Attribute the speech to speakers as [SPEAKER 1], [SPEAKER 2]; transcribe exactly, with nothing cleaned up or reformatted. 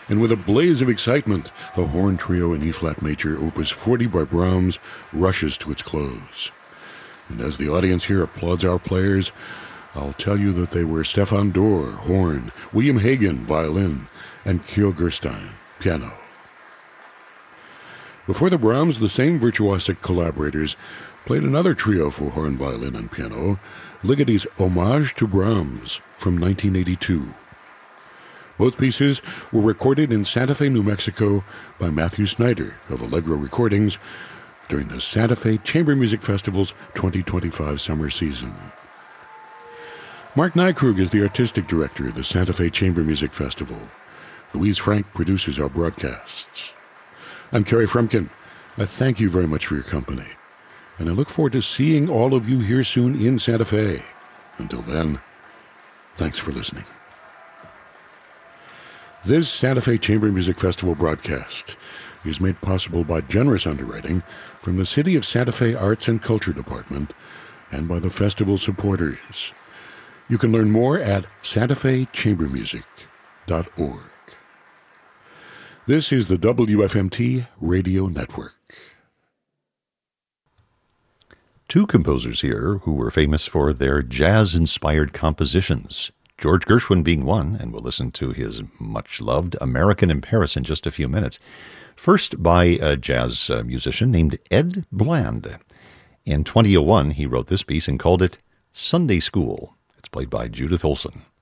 [SPEAKER 1] And with a blaze of excitement, the horn trio in E-flat major, Opus forty by Brahms, rushes to its close. And as the audience here applauds our players, I'll tell you that they were Stefan Dorr, horn, William Hagen, violin, and Kjell Gerstein, piano. Before the Brahms, the same virtuosic collaborators played another trio for horn, violin, and piano, Ligoti's Homage to Brahms from nineteen eighty-two. Both pieces were recorded in Santa Fe, New Mexico by Matthew Snyder of Allegro Recordings during the Santa Fe Chamber Music Festival's twenty twenty-five summer season. Mark Nykrug is the artistic director of the Santa Fe Chamber Music Festival. Louise Frank produces our broadcasts. I'm Kerry Frumkin. I thank you very much for your company, and I look forward to seeing all of you here soon in Santa Fe. Until then, thanks for listening. This Santa Fe Chamber Music Festival broadcast is made possible by generous underwriting from the City of Santa Fe Arts and Culture Department and by the festival supporters. You can learn more at santa fe chamber music dot org. This is the W F M T Radio Network.
[SPEAKER 2] Two composers here who were famous for their jazz-inspired compositions. George Gershwin being one, and we'll listen to his much-loved American in Paris in just a few minutes. First by a jazz uh, musician named Ed Bland. In twenty oh one, he wrote this piece and called it Sunday School. It's played by Judith Olson.